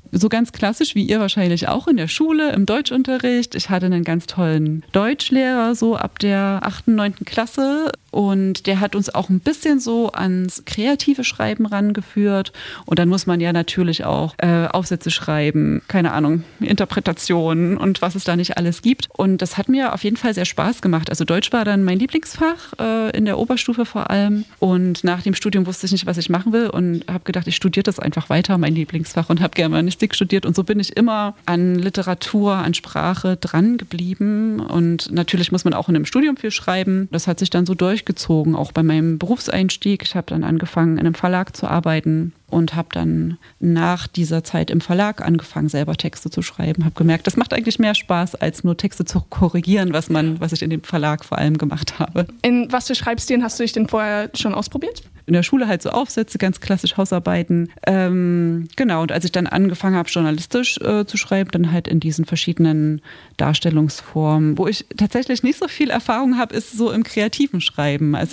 So ganz klassisch wie ihr wahrscheinlich auch in der Schule, im Deutschunterricht. Ich hatte einen ganz tollen Deutschlehrer so ab der 8., 9. Klasse und der hat uns auch ein bisschen so ans kreative Schreiben rangeführt. Und dann muss man ja natürlich auch Aufsätze schreiben, keine Ahnung, Interpretationen und was es da nicht alles gibt. Und das hat mir auf jeden Fall sehr Spaß gemacht. Also Deutsch war dann mein Lieblingsfach, in der Oberstufe vor allem. Und nach dem Studium wusste ich nicht, was ich machen will und habe gedacht, ich studiere das einfach weiter, mein Lieblingsfach, und habe Germanistik studiert. Und so bin ich immer an Literatur, an Sprache dran geblieben. Und natürlich muss man auch in einem Studium viel schreiben. Das hat sich dann so durchgezogen, auch bei meinem Berufseinstieg. Ich habe dann angefangen, in einem Verlag zu arbeiten und habe dann nach dieser Zeit im Verlag angefangen, selber Texte zu schreiben. Habe gemerkt, das macht eigentlich mehr Spaß, als nur Texte zu korrigieren, was ich in dem Verlag vor allem gemacht habe. In was für Schreibstilen hast du dich denn vorher schon ausprobiert? In der Schule halt so Aufsätze, ganz klassisch Hausarbeiten. Genau, und als ich dann angefangen habe, journalistisch zu schreiben, dann halt in diesen verschiedenen Darstellungsformen. Wo ich tatsächlich nicht so viel Erfahrung habe, ist so im kreativen Schreiben. Also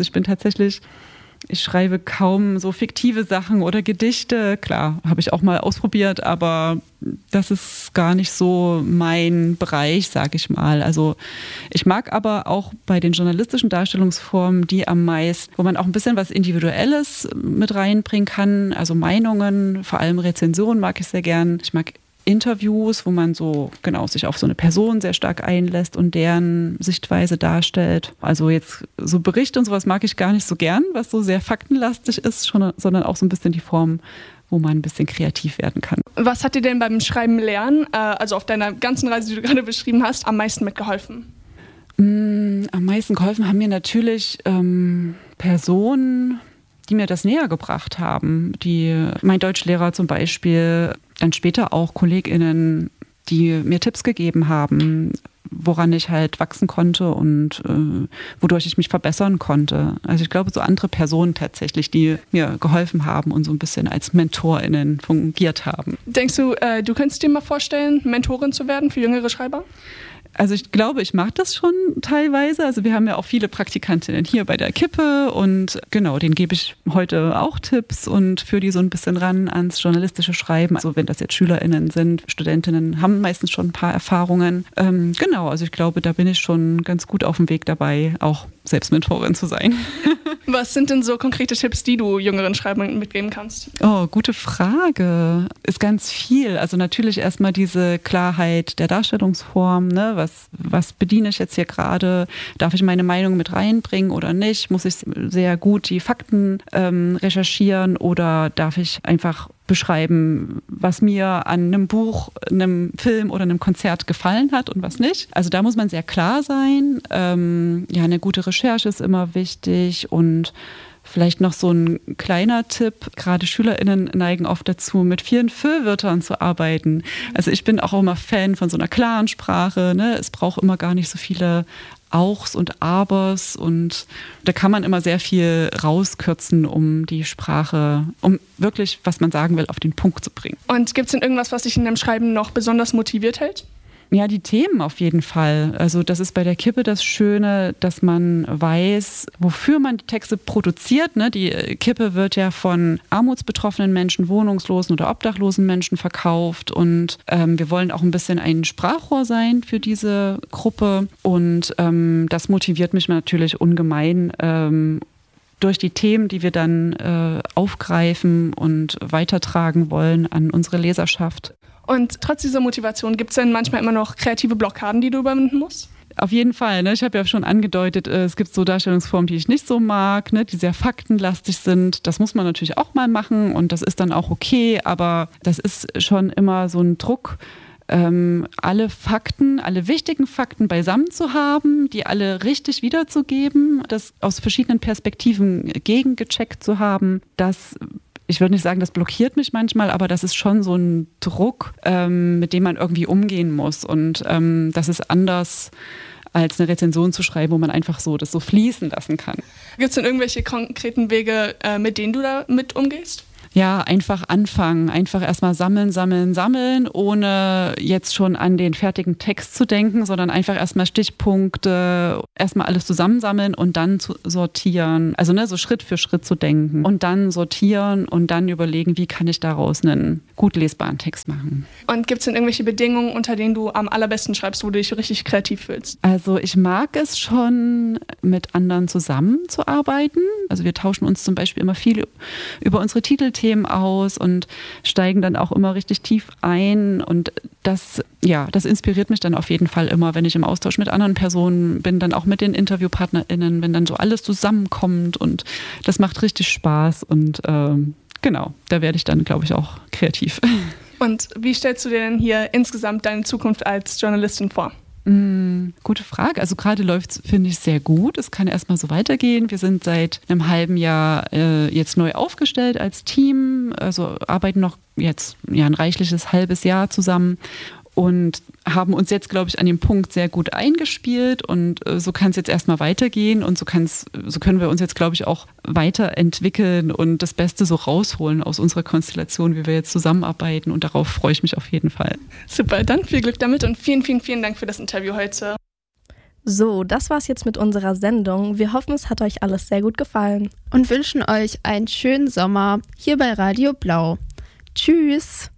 ich schreibe kaum so fiktive Sachen oder Gedichte. Klar, habe ich auch mal ausprobiert, aber das ist gar nicht so mein Bereich, sage ich mal. Also ich mag aber auch bei den journalistischen Darstellungsformen die am meisten, wo man auch ein bisschen was Individuelles mit reinbringen kann. Also Meinungen, vor allem Rezensionen mag ich sehr gern. Ich mag Interviews, wo man so sich auf so eine Person sehr stark einlässt und deren Sichtweise darstellt. Also jetzt so Berichte und sowas mag ich gar nicht so gern, was so sehr faktenlastig ist, sondern auch so ein bisschen die Form, wo man ein bisschen kreativ werden kann. Was hat dir denn beim Schreiben lernen, also auf deiner ganzen Reise, die du gerade beschrieben hast, am meisten mitgeholfen? Am meisten geholfen haben mir natürlich Personen, die mir das näher gebracht haben. Mein Deutschlehrer zum Beispiel, dann später auch KollegInnen, die mir Tipps gegeben haben, woran ich halt wachsen konnte und wodurch ich mich verbessern konnte. Also ich glaube, so andere Personen tatsächlich, die mir geholfen haben und so ein bisschen als MentorInnen fungiert haben. Denkst du, du könntest dir mal vorstellen, Mentorin zu werden für jüngere Schreiber? Also ich glaube, ich mache das schon teilweise. Also wir haben ja auch viele Praktikantinnen hier bei der Kippe und genau, denen gebe ich heute auch Tipps und führe die so ein bisschen ran ans journalistische Schreiben. Also wenn das jetzt SchülerInnen sind, Studentinnen haben meistens schon ein paar Erfahrungen. Genau, also ich glaube, da bin ich schon ganz gut auf dem Weg dabei, auch selbst Mentorin zu sein. Was sind denn so konkrete Tipps, die du jüngeren Schreibern mitgeben kannst? Oh, gute Frage. Ist ganz viel. Also natürlich erstmal diese Klarheit der Darstellungsform, ne? Was bediene ich jetzt hier gerade? Darf ich meine Meinung mit reinbringen oder nicht? Muss ich sehr gut die Fakten recherchieren oder darf ich einfach beschreiben, was mir an einem Buch, einem Film oder einem Konzert gefallen hat und was nicht. Also da muss man sehr klar sein. Eine gute Recherche ist immer wichtig und vielleicht noch so ein kleiner Tipp, gerade SchülerInnen neigen oft dazu, mit vielen Füllwörtern zu arbeiten. Also ich bin auch immer Fan von so einer klaren Sprache, ne? Es braucht immer gar nicht so viele Auchs und Abers und da kann man immer sehr viel rauskürzen, um die Sprache, um wirklich, was man sagen will, auf den Punkt zu bringen. Und gibt es denn irgendwas, was dich in dem Schreiben noch besonders motiviert hält? Ja, die Themen auf jeden Fall. Also das ist bei der Kippe das Schöne, dass man weiß, wofür man die Texte produziert. Ne? Die Kippe wird ja von armutsbetroffenen Menschen, wohnungslosen oder obdachlosen Menschen verkauft und wir wollen auch ein bisschen ein Sprachrohr sein für diese Gruppe und das motiviert mich natürlich ungemein, durch die Themen, die wir dann aufgreifen und weitertragen wollen an unsere Leserschaft. Und trotz dieser Motivation, gibt es denn manchmal immer noch kreative Blockaden, die du überwinden musst? Auf jeden Fall. Ne? Ich habe ja schon angedeutet, es gibt so Darstellungsformen, die ich nicht so mag, ne? Die sehr faktenlastig sind. Das muss man natürlich auch mal machen und das ist dann auch okay, aber das ist schon immer so ein Druck, alle Fakten, alle wichtigen Fakten beisammen zu haben, die alle richtig wiederzugeben, das aus verschiedenen Perspektiven gegengecheckt zu haben, ich würde nicht sagen, das blockiert mich manchmal, aber das ist schon so ein Druck, mit dem man irgendwie umgehen muss. Und das ist anders als eine Rezension zu schreiben, wo man einfach so das so fließen lassen kann. Gibt es denn irgendwelche konkreten Wege, mit denen du da mit umgehst? Ja, einfach anfangen, einfach erstmal sammeln, ohne jetzt schon an den fertigen Text zu denken, sondern einfach erstmal Stichpunkte, erstmal alles zusammensammeln und dann zu sortieren. Also so Schritt für Schritt zu denken und dann sortieren und dann überlegen, wie kann ich daraus einen gut lesbaren Text machen. Und gibt es denn irgendwelche Bedingungen, unter denen du am allerbesten schreibst, wo du dich richtig kreativ fühlst? Also ich mag es schon, mit anderen zusammenzuarbeiten. Also wir tauschen uns zum Beispiel immer viel über unsere Titelthemen aus und steigen dann auch immer richtig tief ein und das inspiriert mich dann auf jeden Fall immer, wenn ich im Austausch mit anderen Personen bin, dann auch mit den InterviewpartnerInnen, wenn dann so alles zusammenkommt und das macht richtig Spaß und genau, da werde ich dann, glaube ich, auch kreativ. Und wie stellst du dir denn hier insgesamt deine Zukunft als Journalistin vor? Gute Frage. Also gerade läuft es, finde ich, sehr gut. Es kann erstmal so weitergehen. Wir sind seit einem halben Jahr jetzt neu aufgestellt als Team, also arbeiten noch jetzt ein reichliches halbes Jahr zusammen und haben uns jetzt, glaube ich, an dem Punkt sehr gut eingespielt und so kann es jetzt erstmal weitergehen und so können wir uns jetzt, glaube ich, auch weiterentwickeln und das Beste so rausholen aus unserer Konstellation, wie wir jetzt zusammenarbeiten und darauf freue ich mich auf jeden Fall. Super, dann viel Glück damit und vielen, vielen, vielen Dank für das Interview heute. So, das war's jetzt mit unserer Sendung. Wir hoffen, es hat euch alles sehr gut gefallen. Und wünschen euch einen schönen Sommer hier bei Radio Blau. Tschüss!